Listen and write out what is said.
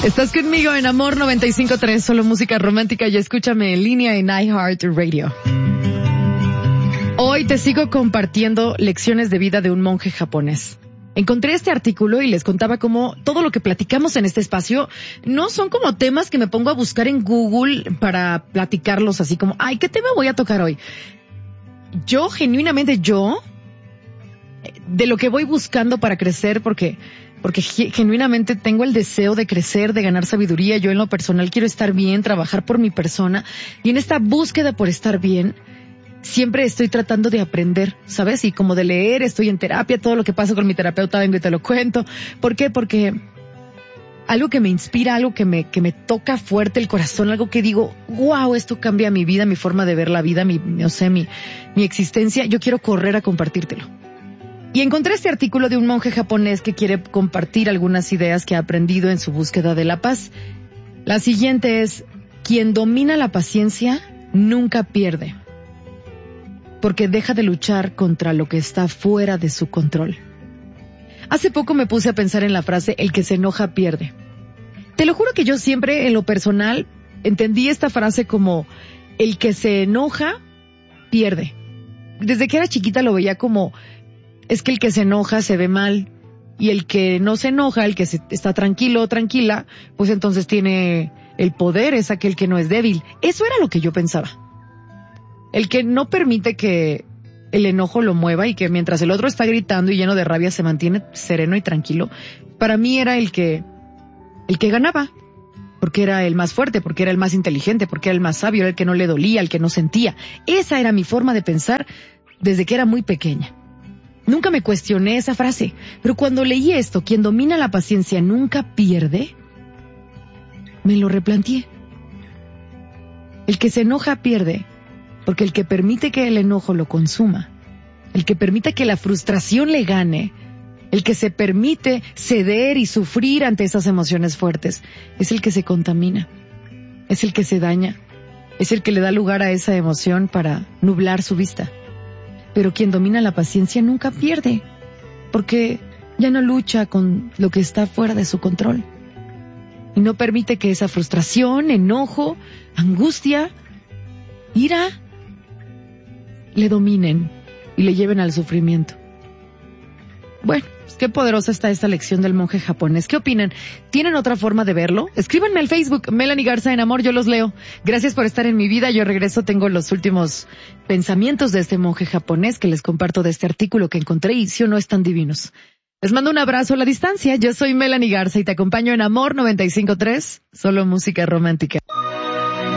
Estás conmigo en Amor 95.3, solo música romántica, y escúchame en línea en iHeartRadio. Hoy te sigo compartiendo lecciones de vida de un monje japonés. Encontré este artículo y les contaba cómo todo lo que platicamos en este espacio no son como temas que me pongo a buscar en Google para platicarlos así como, ay, ¿qué tema voy a tocar hoy? Yo, genuinamente, de lo que voy buscando para crecer, porque genuinamente tengo el deseo de crecer, de ganar sabiduría. Yo en lo personal quiero estar bien, trabajar por mi persona, y en esta búsqueda por estar bien, siempre estoy tratando de aprender, ¿sabes? Y como de leer, estoy en terapia, todo lo que pasa con mi terapeuta vengo y te lo cuento. ¿Por qué? Porque algo que me inspira, algo que me toca fuerte el corazón, algo que digo, wow, esto cambia mi vida, mi forma de ver la vida, mi existencia, yo quiero correr a compartírtelo. Y encontré este artículo de un monje japonés que quiere compartir algunas ideas que ha aprendido en su búsqueda de la paz. La siguiente es: quien domina la paciencia nunca pierde, porque deja de luchar contra lo que está fuera de su control. Hace poco me puse a pensar en la frase, el que se enoja pierde. Te lo juro que yo siempre, en lo personal, entendí esta frase como, el que se enoja pierde. Desde que era chiquita lo veía como, es que el que se enoja se ve mal, y el que no se enoja, el que está tranquilo o tranquila, pues entonces tiene el poder, es aquel que no es débil. Eso era lo que yo pensaba. El que no permite que el enojo lo mueva y que mientras el otro está gritando y lleno de rabia se mantiene sereno y tranquilo, para mí era el que ganaba, porque era el más fuerte, porque era el más inteligente, porque era el más sabio, era el que no le dolía, el que no sentía. Esa era mi forma de pensar desde que era muy pequeña. Nunca me cuestioné esa frase, pero cuando leí esto, quien domina la paciencia nunca pierde, me lo replanteé. El que se enoja pierde, porque el que permite que el enojo lo consuma, el que permite que la frustración le gane, el que se permite ceder y sufrir ante esas emociones fuertes, es el que se contamina, es el que se daña, es el que le da lugar a esa emoción para nublar su vista. Pero quien domina la paciencia nunca pierde, porque ya no lucha con lo que está fuera de su control. Y no permite que esa frustración, enojo, angustia, ira, le dominen y le lleven al sufrimiento. Bueno, pues qué poderosa está esta lección del monje japonés. ¿Qué opinan? ¿Tienen otra forma de verlo? Escríbanme al Facebook, Melanie Garza en Amor, yo los leo. Gracias por estar en mi vida. Yo regreso, tengo los últimos pensamientos de este monje japonés que les comparto de este artículo que encontré, y si o no están divinos. Les mando un abrazo a la distancia. Yo soy Melanie Garza y te acompaño en Amor 95.3, solo música romántica.